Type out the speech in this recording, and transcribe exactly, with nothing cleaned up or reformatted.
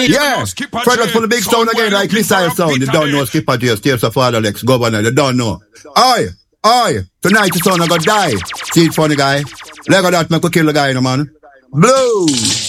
Yeah, Fred up from the big sound again, like missile sound. You don't know Skipper J, Stairs of Father Lex, Governor, you don't know. Oi, oi, tonight the son I gonna die. See it funny guy? Leg of that, man, could kill the guy, you know, man. Blue.